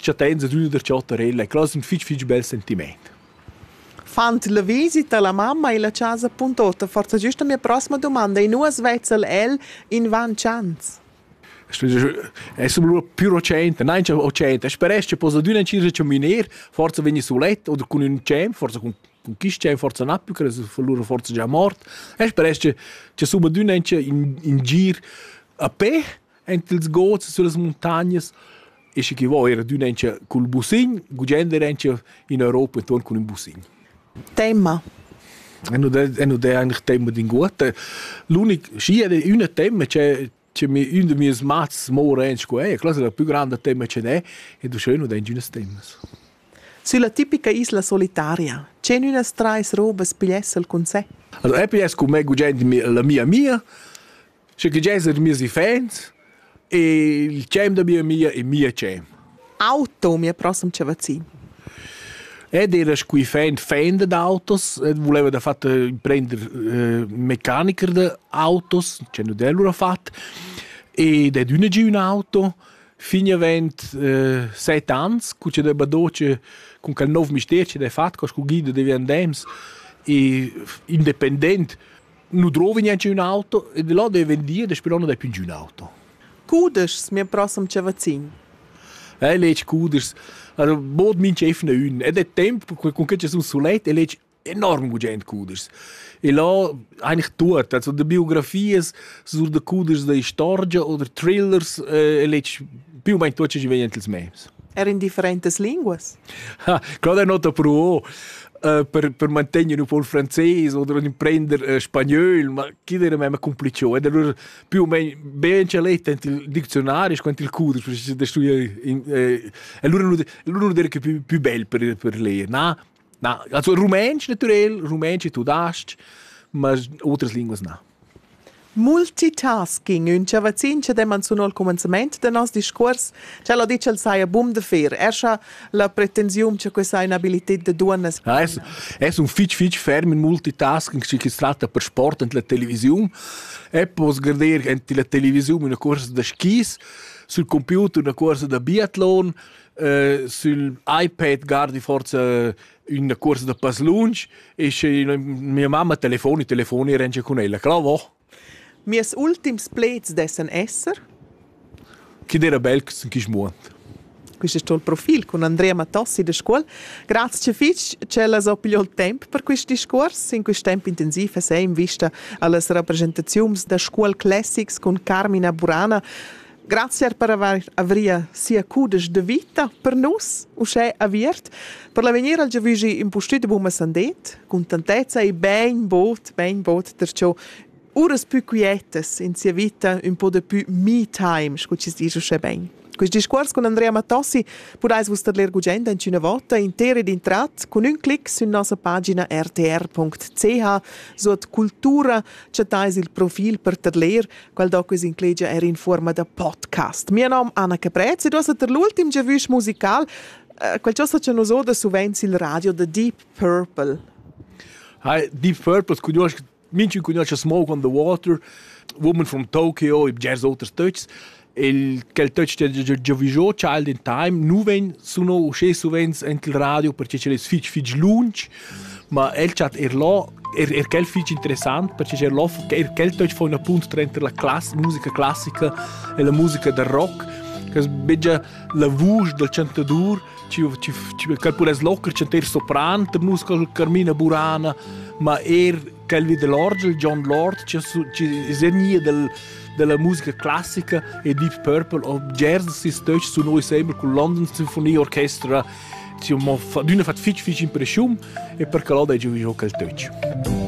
chatenza d'una der ciottarella, e quello è un fitch bel sentimento. Fant la visita alla mamma e la casa puntota, forse giusto la mia prossima domanda, e nu svezzel el in 20 anni? È solo più recente, non c'è recente. Spero che possa d'una incisa camminare, forse venire su letto, o con un cem, forse con chi c'è, forse non più, che forse già morto. E spero che insomma d'una in giro a pe, entre le gote, sulle montagne, e che vuoi, era d'una con il bussin, guidando in Europa intorno con un bussin. Tema? E non è eigentlich tema di gutte. L'unico, sì, è un tema, c'è un dei miei mats morens che è, quello è il più grande tema che è, e du schön da in giunes temas. Sulla tipica isla solitaria, c'è una strais robes pigliessel con sé? Allora, è pigliess con me guidando la mia, c'è che già i miei fans, e il cem da mia e mia cem. Auto, mia prossima cevazin. Ed era qui fan d'autos, voleva da fatto prendere meccanico di autos, c'è non l'ha fatto, ed è un'auto, fino a 27 anni, che c'è da badoce con quel nuovo mistero che è fatto, con guida di Viandems, e indipendente, non trovi neanche un'auto, e da là deve vendere, e spero non è più un'auto. Kudes, mia prossima cevazin. Legge Kuders, also bod min chef na un. Ed è tempo con che c'è un solet e legge enorm gugent Kuders. E là eigentlich tut, also de biografie sur de Kuders de storia oder thrillers e legge più o meno tutto ci vengono els memes. Er in differentes linguas. Claro è nota pro per mantenere un po' il francese o per prendere spagnolo, ma chi era mai complicato. Ed allora più o meno ben c'è letto il dizionario quanto il cudo, e allora non era che più bello per lei. No, also rumänsch naturell, rumänsch tu dasc, ma altre lingue no. Multitasking, un cevazin che dem anzuno al comencement del nostro discorso, ce lo dice il saia bum de fer. Erscha la pretensione che questa è un'abilità de donnes. È un fitch ferm in multitasking che si tratta per sport e la televisione. E posso guardare la televisione una corsa da skis, sul computer una corsa da biathlon, sul iPad guardi forse una corsa da paslunch e mia mamma telefoni e rende con ella. Claro. Mies ultims plets dessen esser? Chi era bel che si muoveva. Questo è il profilo con Andrea Matossi da scuola. Grazie fitch che la so pigliò il tempo per questo discorso, in questo tempo intensivo e in vista alle rappresentazioni da scuola Classics con Carmina Burana. Grazie per aver sia cudes de vita per nos, usce aviert, per la venire al giovigi in postito bume sandet, con tantezza e ben bot, terciò ures più quietes in sia vita un po' di più me time, scucci si dice usce ben. Questo discorso con Andrea Matossi potete vostra ler gugenda in una volta intera ed intrat con un clic sulla nostra pagina rtr.ch sotto cultura c'è il profilo per te ler quel dopo si include era in forma di podcast. Mio nome è Anna Caprezzi ed è l'ultimo giavush musical quel cosa che nos oda suvenzi il radio the Deep Purple. Deep Purple minci conosce Smoke on the Water, Woman from Tokyo, jazz other touches. Quel touch che già visto, Child in Time, nu ven sono usciti sovens in il radio perché c'è le fitch lunch, ma el chat là quel fitch interessante perché c'è là quel touch fa un appunto tra la musica classica e la musica del rock, che beggia la voce del cantadur, ci calpoles locker canter sopran, per nus col Carmina Burana, ma quel dell'orgel John Lord, ci esenia della musica classica e Deep Purple o jazz si stöch su noi sempre con London Symphony Orchestra ci mo fa d'una fat fitch impressione e per calò dai giù quel touch.